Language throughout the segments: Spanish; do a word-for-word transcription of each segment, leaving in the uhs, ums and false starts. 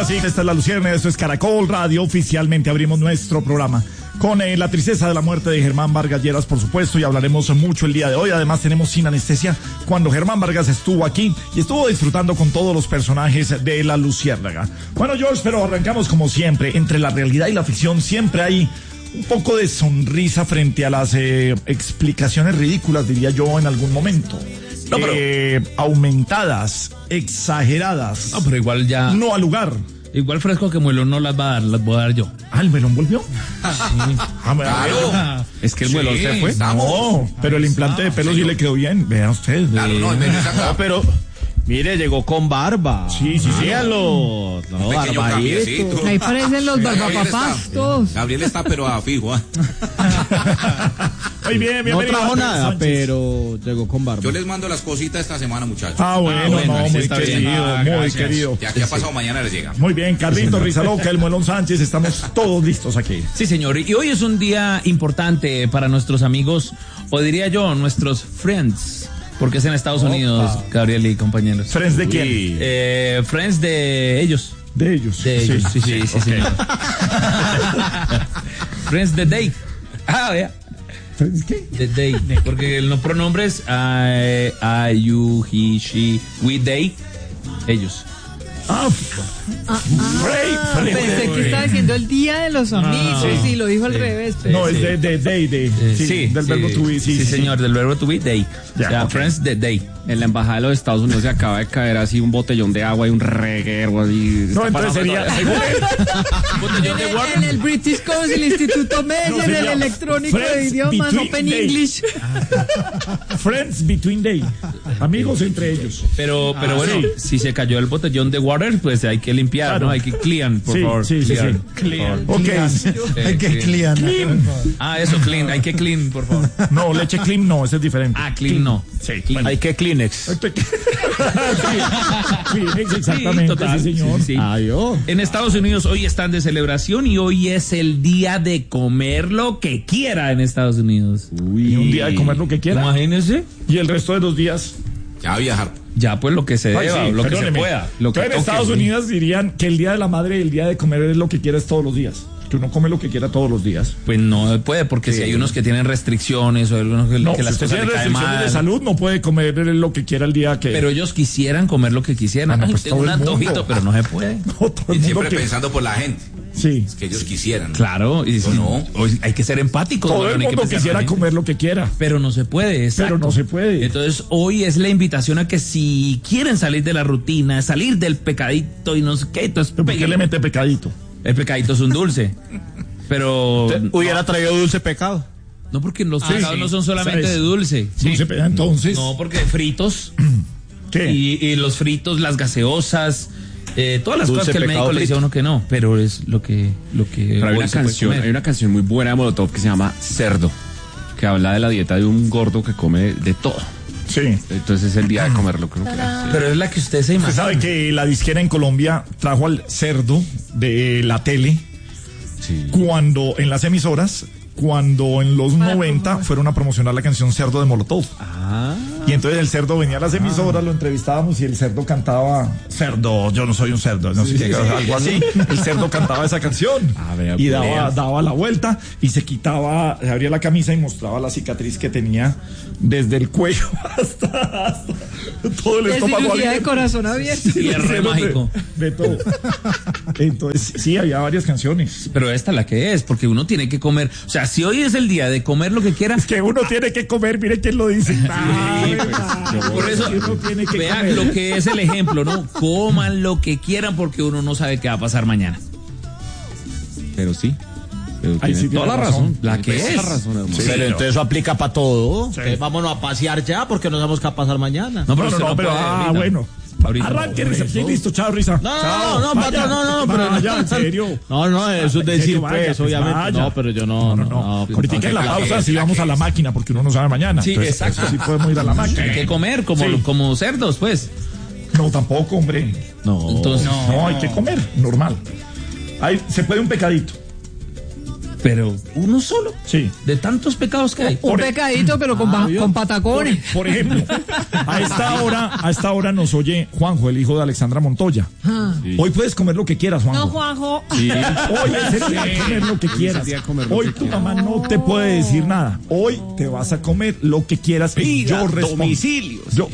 Ahora sí, esta es La Luciérnaga, esto es Caracol Radio. Oficialmente abrimos nuestro programa con eh, la tristeza de la muerte de Germán Vargas Lleras, por supuesto, y hablaremos mucho el día de hoy. Además tenemos Sin Anestesia, cuando Germán Vargas estuvo aquí y estuvo disfrutando con todos los personajes de La Luciérnaga. Bueno, George, pero arrancamos como siempre. Entre la realidad y la ficción siempre hay un poco de sonrisa frente a las eh, explicaciones ridículas, diría yo, en algún momento. No, pero... eh, aumentadas, exageradas. No, pero igual ya... No al lugar. Igual Fresco que Muelón no las va a dar, las voy a dar yo. Ah, ¿el Muelón volvió? Sí. Ah, claro. Es que el Muelón sí, se fue. No, pero el implante de pelo sí le quedó bien. Vea usted. Claro, no, en vez de sacar... no, pero... Mire, llegó con barba. Sí, sí, sí. Sígalo. No, barbadito. Ahí parecen los barbapapás todos. Gabriel está, pero a fijo. ¿eh? Muy bien, bienvenido. No trajo nada, Sánchez. Pero llegó con barba. Yo les mando las cositas esta semana, muchachos. Ah, bueno, ah, bueno no, muy querido, ah, muy gracias. querido. Ya que ha pasado mañana les llega. Muy bien, Carlito Rizaloca, el Muelón Sánchez, estamos todos listos aquí. Sí, señor, y hoy es un día importante para nuestros amigos, o diría yo, nuestros friends. Porque es en Estados Opa. Unidos, Gabriel y compañeros. ¿Friends de quién? Eh, friends de ellos. De ellos. De ellos, sí, sí, sí, sí, okay. Señor. Friends de day. Ah, vea. ¿Friends qué? De day. Porque los pronombres I, I, you, he, she, we, they. Ellos. Ah, ah, ah pensé que estaba diciendo el día de los amigos, ah, sí, lo dijo al sí, revés. Pero. No, es de, de, de, de, de sí, sí, del sí, verbo to be, sí, sí, sí, señor, sí. del verbo to be, day. Ya, ya, okay. Friends de day. En la embajada de los Estados Unidos se acaba de caer así un botellón de agua y un reguero así. No, entonces sería según botellón de water. En el British Council, Instituto Meyer, no, el electrónico de idiomas, Open day. English. Friends between day. Amigos entre ellos. Pero, pero ah, bueno, sí. Si se cayó el botellón de water, pues hay que limpiar, claro. ¿No? Hay que clean, por sí, favor. Sí, sí, clear, sí. Clean. Ok. Eh, hay que clean. clean. Ah, eso, clean. Hay que clean, por favor. No, leche clean no, ese es diferente. Ah, clean, clean. No. Sí. Bueno. Hay que Kleenex. sí. Kleenex, exactamente, sí, total. Sí, señor. Sí, sí. Adiós. En Estados Unidos hoy están de celebración y hoy es el día de comer lo que quiera en Estados Unidos. Uy. ¿Y un día de comer lo que quiera? Imagínense. ¿Y el resto de los días? Ya viajar. Ya, pues lo que se Ay, deba, sí, lo perdóneme. que se pueda. Lo que en toque, Estados sí. Unidos dirían que el día de la madre y el día de comer es lo que quieras todos los días. Que uno come lo que quiera todos los días. Pues no puede, porque sí. Si hay unos que tienen restricciones o algunos que, no, que las si cosas tiene le caen restricciones mal. de salud, no puede comer lo que quiera el día que... Pero ellos quisieran comer lo que quisieran. Ah, no, pues Ay, tengo un antojito, pero no se puede. No, y siempre que... pensando por la gente. Sí. Es que ellos quisieran. Claro, y si no, hay que ser empáticos. Todo el mundo que quisiera comer lo que quiera. Pero no se puede, exacto. Pero no se puede. Entonces hoy es la invitación a que si quieren salir de la rutina, salir del pecadito y no sé qué, entonces... ¿Por qué le mete pecadito? El pecadito es un dulce. Pero... Hubiera traído dulce pecado. No, porque los ah, pecados sí. no son solamente ¿Sabes? De dulce. Dulce Sí. pecado, entonces... No, porque fritos... ¿Qué? Y, y los fritos, las gaseosas... Eh, todas las Dulce cosas que el médico frito. Le dice a uno que no, pero es lo que lo que pero hay una canción, hay una canción muy buena de Molotov que se llama Cerdo, que habla de la dieta de un gordo que come de todo. Sí. Entonces es el día de comer lo que uno quiera. Pero es la que usted se imagina. Usted sabe que la disquera en Colombia trajo al cerdo de la tele sí. Cuando en las emisoras, cuando en los noventa fueron a promocionar la canción Cerdo de Molotov. Ah. Y entonces el cerdo venía a las emisoras, lo entrevistábamos y el cerdo cantaba cerdo, yo no soy un cerdo, no sé sí, qué, sí, algo así. El cerdo cantaba esa canción ah, vea, y daba, daba la vuelta y se quitaba, se abría la camisa y mostraba la cicatriz que tenía desde el cuello hasta, hasta todo el estómago abierto. De corazón abierto. Sí, es re mágico. De, de todo. Entonces, sí, había varias canciones. Pero esta la que es, porque uno tiene que comer, o sea, si hoy es el día de comer lo que quiera. Es que uno tiene que comer, mire quién lo dice. Sí, pues, por eso, que vean comer. Lo que es el ejemplo, ¿no? Coman lo que quieran porque uno no sabe qué va a pasar mañana. Pero sí. Pero Ahí sí toda la razón. razón. La que es. es. La razón, sí, pero entonces eso aplica para todo. Sí. Entonces, vámonos a pasear ya porque no sabemos qué va a pasar mañana. No, pero no, no, no pero ah, ahorita. Bueno. Ahorita arranque, no, Risa, sí, listo, chao, Risa. No, chao, no, no, patrón, no, no, no, pero vaya, en serio. No, no, eso es decir, vaya, pues, obviamente. Vaya. No, pero yo no, no, no. no, no. Ahorita en la pausa sí vamos a la máquina porque uno no sabe mañana. Sí, entonces, exacto. Sí podemos ir a la máquina. Hay que comer como, sí. como cerdos, pues. No, tampoco, hombre. No, entonces no, no hay que comer, normal. Hay, se puede un pecadito. Pero uno solo. Sí. De tantos pecados que hay. Un Por- pecadito, pero con, ba- con patacones. Por, por ejemplo, a esta hora, a esta hora nos oye Juanjo, el hijo de Alexandra Montoya. Ah. Sí. Hoy puedes comer lo que quieras, Juanjo. No, Juanjo. Sí. Hoy es el día de comer lo que Hoy es el quieras. día de comer lo Hoy que tu quieras. mamá no te puede decir nada. Hoy te vas a comer lo que quieras. Y yo respondo. domicilios. Yo,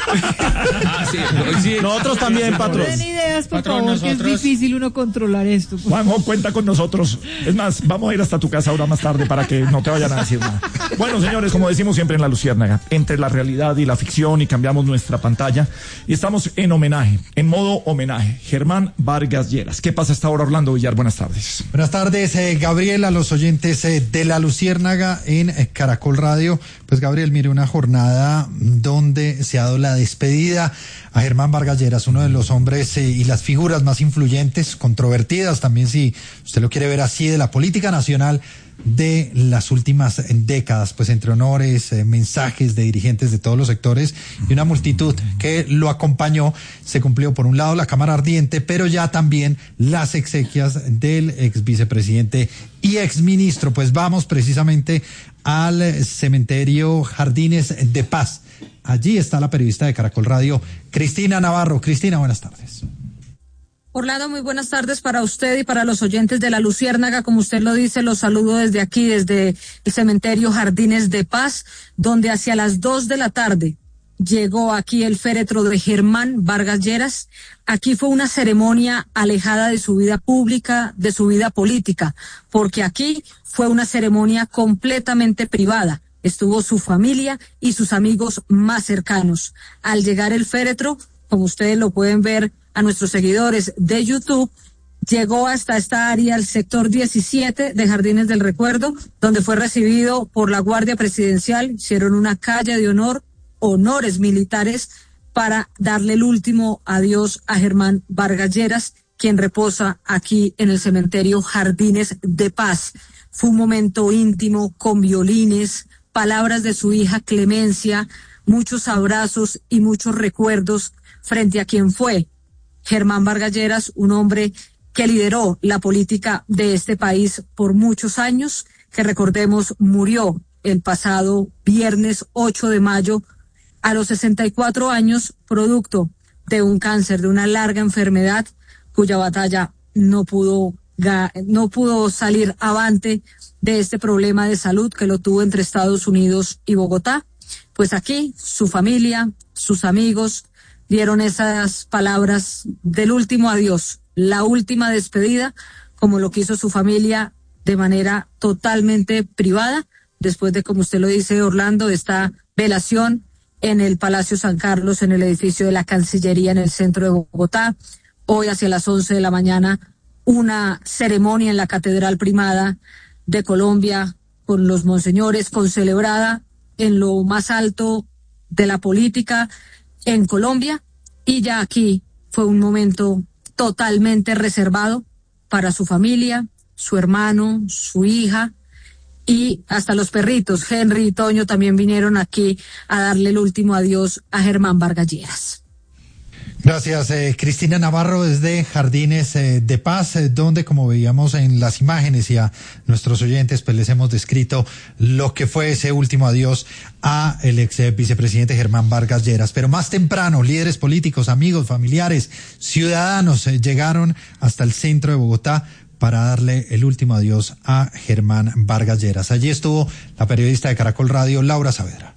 Ah, sí, hoy sí. Nosotros también, patrón. Den ideas, por Patrón, favor, que es nosotros- difícil uno controlar esto. Juanjo, cuenta con nosotros. Es más, vamos a ir hasta tu casa ahora más tarde para que no te vayan a decir nada. Bueno, señores, como decimos siempre en La Luciérnaga, entre la realidad y la ficción, y cambiamos nuestra pantalla, y estamos en homenaje, en modo homenaje. Germán Vargas Lleras. ¿Qué pasa hasta ahora, Orlando Villar? Buenas tardes. Buenas tardes, eh, Gabriel, a los oyentes eh, de La Luciérnaga en eh, Caracol Radio. Pues Gabriel, mire, una jornada donde se ha dado la despedida a Germán Vargas Lleras, uno de los hombres eh, y las figuras más influyentes, controvertidas también, si usted lo quiere ver así, de la política nacional de las últimas décadas, pues entre honores, eh, mensajes de dirigentes de todos los sectores y una multitud que lo acompañó. Se cumplió por un lado la Cámara Ardiente, pero ya también las exequias del ex vicepresidente y ex ministro. Pues vamos precisamente al cementerio Jardines de Paz. Allí está la periodista de Caracol Radio, Cristina Navarro. Cristina, buenas tardes. Orlando, muy buenas tardes para usted y para los oyentes de La Luciérnaga. Como usted lo dice, los saludo desde aquí, desde el cementerio Jardines de Paz, donde hacia las dos de la tarde llegó aquí el féretro de Germán Vargas Lleras. Aquí fue una ceremonia alejada de su vida pública, de su vida política, porque aquí fue una ceremonia completamente privada. Estuvo su familia y sus amigos más cercanos. Al llegar el féretro, como ustedes lo pueden ver a nuestros seguidores de YouTube, llegó hasta esta área, el sector diecisiete de Jardines del Recuerdo, donde fue recibido por la Guardia Presidencial. Hicieron una calle de honor, honores militares, para darle el último adiós a Germán Vargas Lleras, quien reposa aquí en el cementerio Jardines de Paz. Fue un momento íntimo, con violines, palabras de su hija Clemencia, muchos abrazos y muchos recuerdos frente a quien fue Germán Vargas Lleras, un hombre que lideró la política de este país por muchos años, que recordemos murió el pasado viernes ocho de mayo a los sesenta y cuatro años, producto de un cáncer, de una larga enfermedad cuya batalla no pudo, no pudo salir avante de este problema de salud que lo tuvo entre Estados Unidos y Bogotá. Pues aquí su familia, sus amigos, dieron esas palabras del último adiós, la última despedida, como lo quiso su familia de manera totalmente privada, después de, como usted lo dice, Orlando, de esta velación en el Palacio San Carlos, en el edificio de la Cancillería en el centro de Bogotá. Hoy hacia las once de la mañana, una ceremonia en la Catedral Primada de Colombia con los monseñores, concelebrada en lo más alto de la política en Colombia, y ya aquí fue un momento totalmente reservado para su familia, su hermano, su hija, y hasta los perritos, Henry y Toño, también vinieron aquí a darle el último adiós a Germán Vargas Lleras. Gracias, eh, Cristina Navarro, desde Jardines eh, de Paz, eh, donde, como veíamos en las imágenes y a nuestros oyentes, pues les hemos descrito lo que fue ese último adiós a el ex eh, vicepresidente Germán Vargas Lleras. Pero más temprano, líderes políticos, amigos, familiares, ciudadanos eh, llegaron hasta el centro de Bogotá para darle el último adiós a Germán Vargas Lleras. Allí estuvo la periodista de Caracol Radio, Laura Saavedra.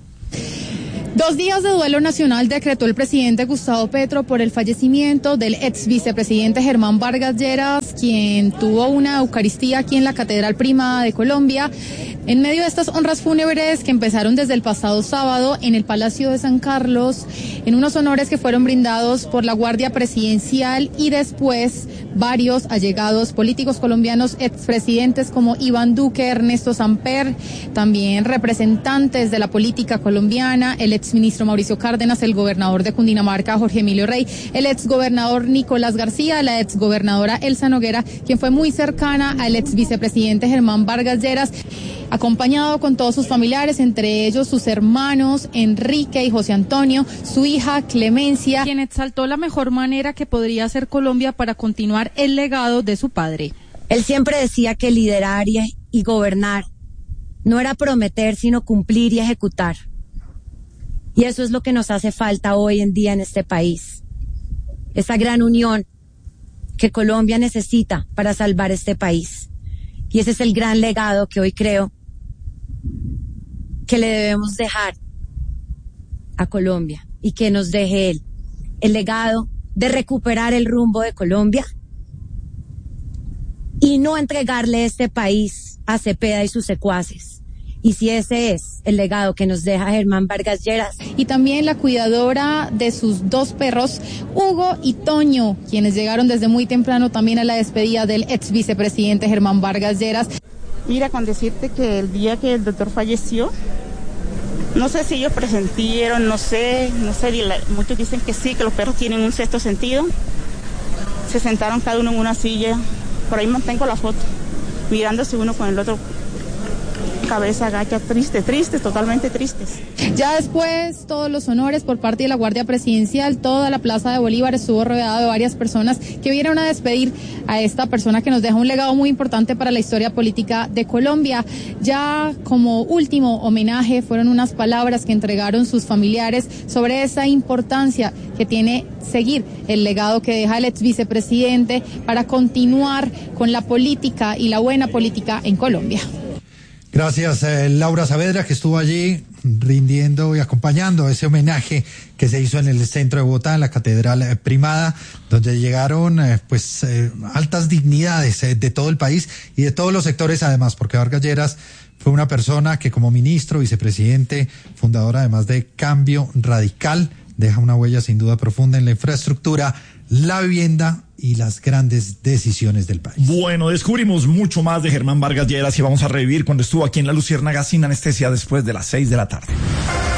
Dos días de duelo nacional decretó el presidente Gustavo Petro por el fallecimiento del ex vicepresidente Germán Vargas Lleras, quien tuvo una Eucaristía aquí en la Catedral Primada de Colombia. En medio de estas honras fúnebres que empezaron desde el pasado sábado en el Palacio de San Carlos, en unos honores que fueron brindados por la Guardia Presidencial y después varios allegados políticos colombianos, expresidentes como Iván Duque, Ernesto Samper, también representantes de la política colombiana, el exministro Mauricio Cárdenas, el gobernador de Cundinamarca, Jorge Emilio Rey, el exgobernador Nicolás García, la exgobernadora Elsa Noguera, quien fue muy cercana al ex vicepresidente Germán Vargas Lleras, acompañado con todos sus familiares, entre ellos sus hermanos Enrique y José Antonio, su hija Clemencia, quien exaltó la mejor manera que podría hacer Colombia para continuar el legado de su padre. Él siempre decía que liderar y, y gobernar no era prometer, sino cumplir y ejecutar. Y eso es lo que nos hace falta hoy en día en este país. Esa gran unión que Colombia necesita para salvar este país. Y ese es el gran legado que hoy creo que le debemos dejar a Colombia y que nos deje él. El legado de recuperar el rumbo de Colombia y no entregarle este país a Cepeda y sus secuaces. Y si ese es el legado que nos deja Germán Vargas Lleras. Y también la cuidadora de sus dos perros, Hugo y Toño, quienes llegaron desde muy temprano también a la despedida del ex vicepresidente Germán Vargas Lleras. Mira, con decirte que el día que el doctor falleció, no sé si ellos presentieron, no sé, no sé, muchos dicen que sí, que los perros tienen un sexto sentido. Se sentaron cada uno en una silla, por ahí mantengo la foto, mirándose uno con el otro, cabeza agacha, triste, tristes, totalmente tristes. Ya después, todos los honores por parte de la Guardia Presidencial, toda la Plaza de Bolívar estuvo rodeada de varias personas que vinieron a despedir a esta persona que nos deja un legado muy importante para la historia política de Colombia. Ya como último homenaje fueron unas palabras que entregaron sus familiares sobre esa importancia que tiene seguir el legado que deja el ex vicepresidente para continuar con la política y la buena política en Colombia. Gracias, eh, Laura Saavedra, que estuvo allí rindiendo y acompañando ese homenaje que se hizo en el centro de Bogotá, en la Catedral eh, Primada, donde llegaron eh, pues eh, altas dignidades eh, de todo el país y de todos los sectores, además, porque Vargas Lleras fue una persona que como ministro, vicepresidente, fundador además de Cambio Radical, deja una huella sin duda profunda en la infraestructura, la vivienda y las grandes decisiones del país. Bueno, descubrimos mucho más de Germán Vargas Lleras y vamos a revivir cuando estuvo aquí en La Luciérnaga sin anestesia después de las seis de la tarde.